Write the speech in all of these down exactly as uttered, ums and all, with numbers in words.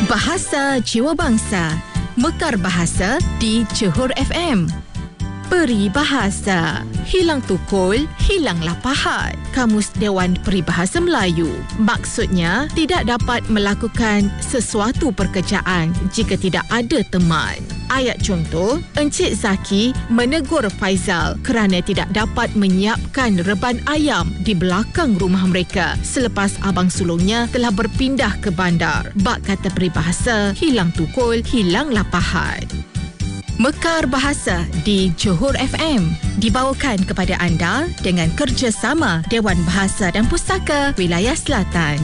Bahasa Jiwa Bangsa, Mekar Bahasa di Johor F M. Peribahasa, hilang tukul, hilanglah pahat. Kamus Dewan Peribahasa Melayu. Maksudnya, tidak dapat melakukan sesuatu pekerjaan jika tidak ada teman. Ayat contoh, Encik Zaki menegur Faizal kerana tidak dapat menyiapkan reban ayam di belakang rumah mereka selepas abang sulungnya telah berpindah ke bandar. Bak kata peribahasa, hilang tukul, hilanglah pahat. Mekar Bahasa di Johor F M dibawakan kepada anda dengan kerjasama Dewan Bahasa dan Pustaka Wilayah Selatan.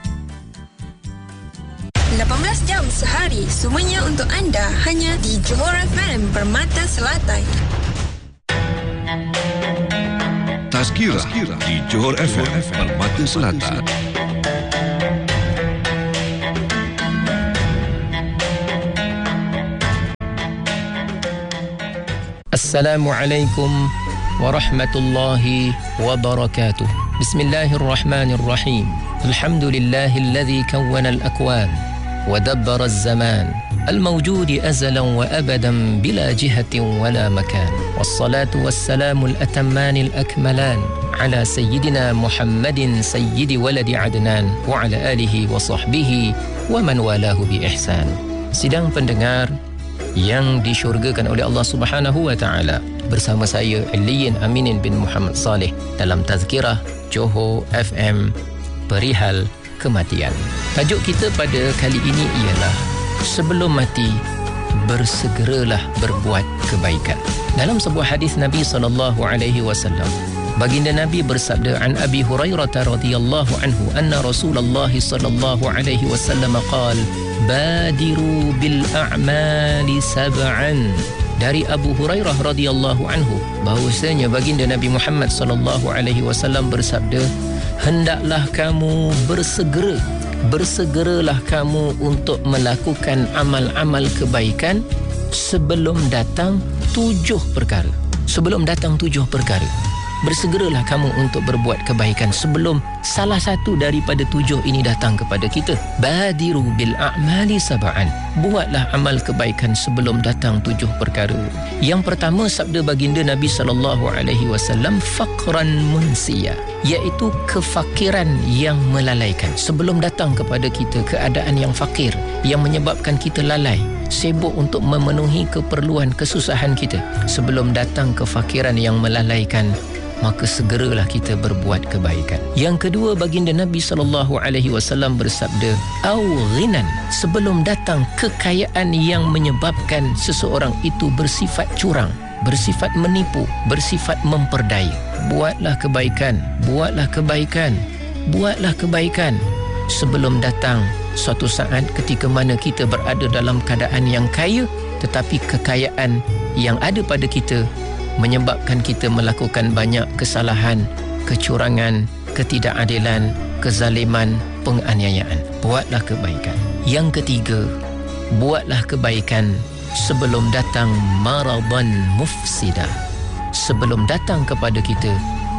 lapan belas jam sehari, semuanya untuk anda hanya di Johor F M Permata Selatan. Tazkirah di Johor F M Permata Selatan. Assalamualaikum warahmatullahi wabarakatuh. Bismillahirrahmanirrahim. Alhamdulillahilladzi kawwana al-akwan wa dabbara az-zaman al-mawjud azalan wa abadan bila jihatin wala makan. Wassalatu wassalamu al-atamman al-akmalan ala sayyidina Muhammadin sayyidi waladi Adnan wa ala alihi wa sahbihi wa man walahu bi ihsan. Sidang pendengar yang disyurgakan oleh Allah Subhanahu wa taala, bersama saya Aliyin Aminin bin Muhammad Saleh dalam Tazkirah Johor F M perihal kematian. Tajuk kita pada kali ini ialah sebelum mati bersegeralah berbuat kebaikan. Dalam sebuah hadis Nabi sallallahu alaihi wasallam, baginda Nabi bersabda, an Abi Hurairah radhiyallahu anhu anna Rasulullah sallallahu alaihi wasallam qala badiru bil a'mali sab'an. Dari Abu Hurairah radhiyallahu anhu bahwasanya baginda Nabi Muhammad sallallahu alaihi wasallam bersabda, hendaklah kamu bersegera bersegeralah kamu untuk melakukan amal-amal kebaikan sebelum datang tujuh perkara. Sebelum datang tujuh perkara, bersegeralah kamu untuk berbuat kebaikan sebelum salah satu daripada tujuh ini datang kepada kita. Badiru bil a'mali sab'an. Buatlah amal kebaikan sebelum datang tujuh perkara. Yang pertama, sabda baginda Nabi sallallahu alaihi wasallam, faqran munsiya, iaitu kefakiran yang melalaikan. Sebelum datang kepada kita keadaan yang fakir yang menyebabkan kita lalai, sibuk untuk memenuhi keperluan kesusahan kita, sebelum datang kefakiran yang melalaikan, maka segeralah kita berbuat kebaikan. Yang kedua, baginda Nabi sallallahu alaihi wasallam bersabda, au ghinan, sebelum datang kekayaan yang menyebabkan seseorang itu bersifat curang, bersifat menipu, bersifat memperdaya. Buatlah kebaikan, buatlah kebaikan, buatlah kebaikan sebelum datang suatu saat ketika mana kita berada dalam keadaan yang kaya, tetapi kekayaan yang ada pada kita menyebabkan kita melakukan banyak kesalahan, kecurangan, ketidakadilan, kezaliman, penganiayaan. Buatlah kebaikan. Yang ketiga, buatlah kebaikan sebelum datang maradan mufsidah. Sebelum datang kepada kita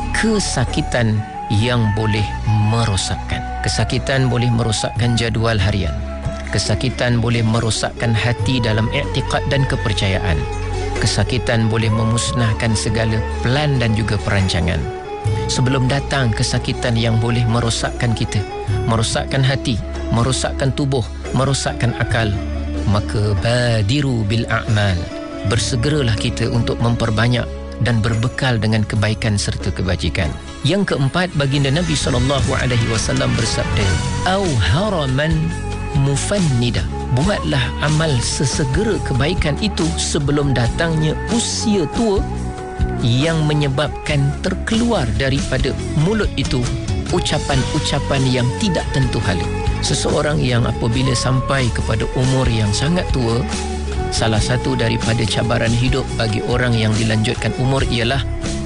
kesakitan yang boleh merosakkan. Kesakitan boleh merosakkan jadual harian. Kesakitan boleh merosakkan hati dalam i'tiqad dan kepercayaan. Kesakitan boleh memusnahkan segala plan dan juga perancangan. Sebelum datang kesakitan yang boleh merosakkan kita, merosakkan hati, merosakkan tubuh, merosakkan akal, maka badiru bil a'mal, bersegeralah kita untuk memperbanyak dan berbekal dengan kebaikan serta kebajikan. Yang keempat, baginda Nabi sallallahu alaihi wasallam bersabda, au haraman mufannida, buatlah amal sesegera kebaikan itu sebelum datangnya usia tua yang menyebabkan terkeluar daripada mulut itu ucapan-ucapan yang tidak tentu hala. Seseorang yang apabila sampai kepada umur yang sangat tua, salah satu daripada cabaran hidup bagi orang yang dilanjutkan umur ialah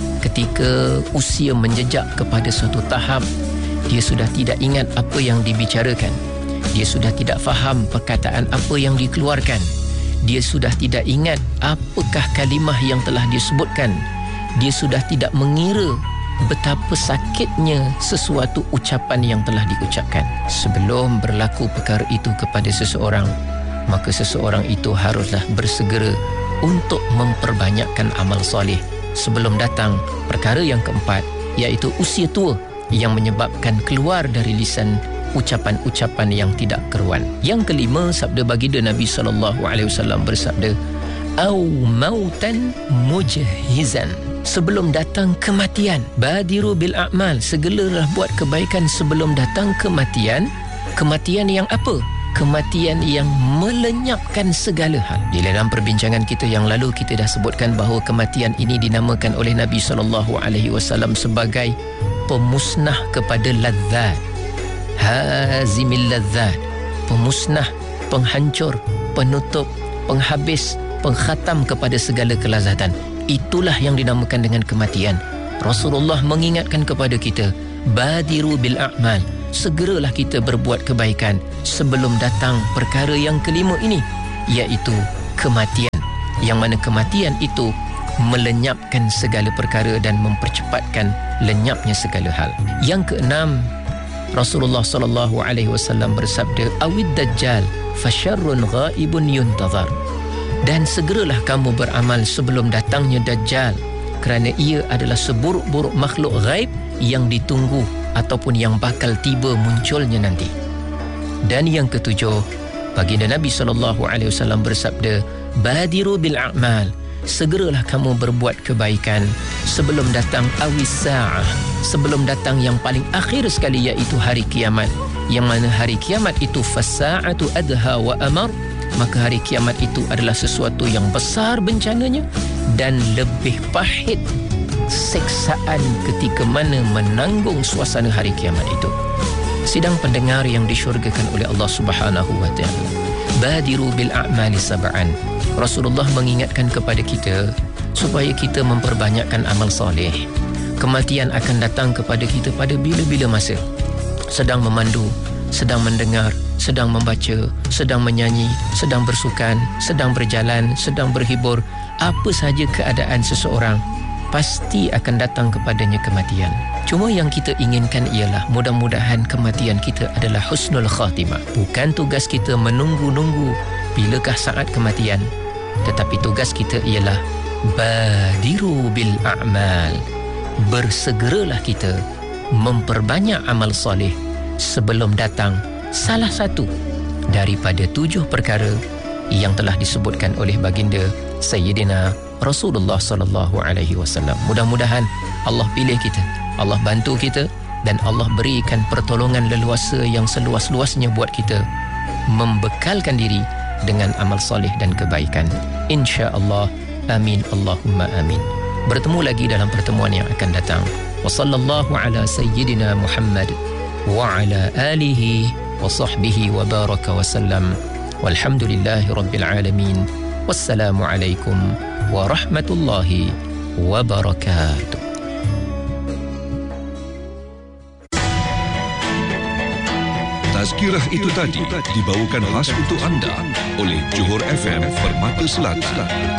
ketika usia menjejak kepada suatu tahap, dia sudah tidak ingat apa yang dibicarakan. Dia sudah tidak faham perkataan apa yang dikeluarkan. Dia sudah tidak ingat apakah kalimah yang telah disebutkan. Dia sudah tidak mengira betapa sakitnya sesuatu ucapan yang telah diucapkan. Sebelum berlaku perkara itu kepada seseorang, maka seseorang itu haruslah bersegera untuk memperbanyakkan amal soleh sebelum datang perkara yang keempat, iaitu usia tua yang menyebabkan keluar dari lisan ucapan-ucapan yang tidak keruan. Yang kelima, sabda baginda Nabi sallallahu alaihi wasallam bersabda, au mautan mujhizan, sebelum datang kematian. Badiru bil a'mal, segeralah buat kebaikan sebelum datang kematian. Kematian yang apa? Kematian yang melenyapkan segala hal. Di dalam perbincangan kita yang lalu, kita dah sebutkan bahawa kematian ini dinamakan oleh Nabi sallallahu alaihi wasallam sebagai pemusnah kepada ladzat. Hazimil ladzat, pemusnah, penghancur, penutup, penghabis, pengkhatam kepada segala kelazatan. Itulah yang dinamakan dengan kematian. Rasulullah mengingatkan kepada kita, badiru bil a'mal, segeralah kita berbuat kebaikan sebelum datang perkara yang kelima ini, iaitu kematian. Yang mana kematian itu melenyapkan segala perkara dan mempercepatkan lenyapnya segala hal. Yang keenam, Rasulullah sallallahu alaihi wasallam bersabda, awid dajjal fasyarrun ghaibun yuntazar, dan segeralah kamu beramal sebelum datangnya Dajjal, kerana ia adalah seburuk-buruk makhluk ghaib yang ditunggu ataupun yang bakal tiba munculnya nanti. Dan yang ketujuh, baginda Nabi sallallahu alaihi wasallam bersabda, badiru bil a'mal, segeralah kamu berbuat kebaikan sebelum datang awis sa'ah, sebelum datang yang paling akhir sekali, iaitu hari kiamat. Yang mana hari kiamat itu fasa'atu adha wa amar, maka hari kiamat itu adalah sesuatu yang besar bencananya dan lebih pahit seksaan ketika mana menanggung suasana hari kiamat itu. Sidang pendengar yang disyurgakan oleh Allah Subhanahu wa taala, badiru bil a'mali sab'an. Rasulullah mengingatkan kepada kita supaya kita memperbanyakkan amal soleh. Kematian akan datang kepada kita pada bila-bila masa. Sedang memandu, sedang mendengar, sedang membaca, sedang menyanyi, sedang bersukan, sedang berjalan, sedang berhibur, apa sahaja keadaan seseorang, pasti akan datang kepadanya kematian. Cuma yang kita inginkan ialah mudah-mudahan kematian kita adalah husnul khatimah. Bukan tugas kita menunggu-nunggu bilakah saat kematian, tetapi tugas kita ialah badiru bil a'mal, bersegeralah kita memperbanyak amal soleh sebelum datang salah satu daripada tujuh perkara yang telah disebutkan oleh baginda Sayyidina Rasulullah sallallahu alaihi wasallam. Mudah-mudahan Allah pilih kita, Allah bantu kita, dan Allah berikan pertolongan leluasa yang seluas-luasnya buat kita membekalkan diri dengan amal soleh dan kebaikan. Insya-Allah. Amin Allahumma amin. Bertemu lagi dalam pertemuan yang akan datang. Wa sallallahu ala sayyidina Muhammad wa ala alihi wa sahbihi wa baraka wa sallam. Walhamdulillahi rabbil alamin. Wassalamu alaikum warahmatullahi wabarakatuh. Tazkirah itu tadi dibawakan khas untuk anda oleh Johor F M Permata Selatan.